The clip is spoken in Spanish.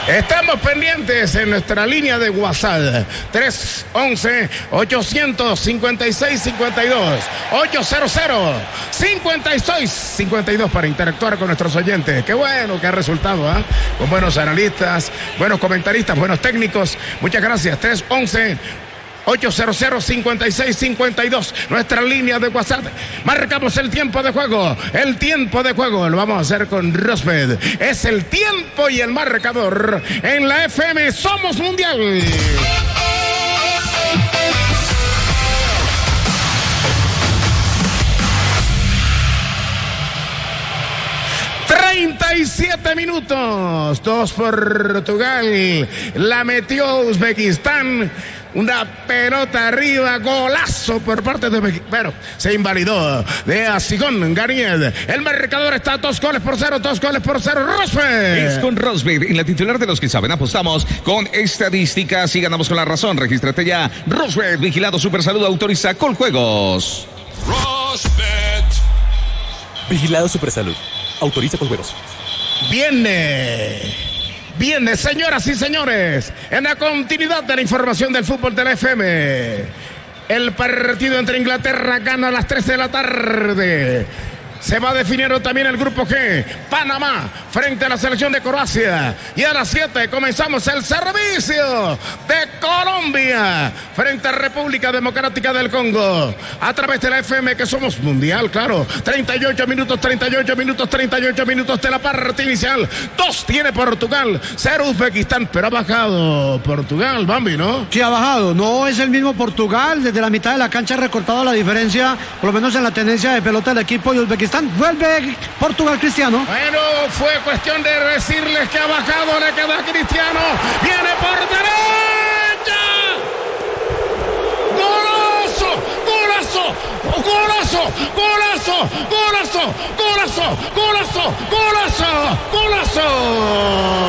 Estamos pendientes en nuestra línea de WhatsApp 311-856-52 800-56-52 para interactuar con nuestros oyentes. Qué bueno que ha resultado, ¿eh? Con buenos analistas, buenos comentaristas, buenos técnicos. Muchas gracias. 311-800-5652, nuestra línea de WhatsApp. Marcamos el tiempo de juego. El tiempo de juego lo vamos a hacer con Rosbed. Es el tiempo y el marcador en la FM Somos Mundial. ...37 minutos... 2 Portugal... ...la metió Uzbekistán... Una pelota arriba, golazo por parte de Uzbekistán. Bueno, se invalidó de Asigón Garnier. El marcador está 2-0, 2-0. Rosbed. Es con Rosbed, en la titular de los que saben. Apostamos con estadísticas y ganamos con la razón. Regístrate ya. Rosbed, vigilado Supersalud, autoriza Coljuegos. Rosbed. Vigilado Supersalud. Autoriza Coljuegos. Viene, señoras y señores, en la continuidad de la información del fútbol de la FM. El partido entre Inglaterra gana a las 3 de la tarde. Se va definiendo también el grupo G. Panamá frente a la selección de Croacia. Y a las 7 comenzamos el servicio de Colombia frente a República Democrática del Congo. A través de la FM que somos mundial, claro. 38 minutos de la parte inicial. 2 tiene Portugal, 0 Uzbekistán. Pero ha bajado Portugal, Bambi, ¿no? Sí, ha bajado. No es el mismo Portugal. Desde la mitad de la cancha ha recortado la diferencia, por lo menos en la tendencia de pelota del equipo de Uzbekistán. Vuelve Portugal, Cristiano. Bueno, fue cuestión de decirles que ha bajado, le queda a Cristiano. Viene por derecha. ¡Golazo!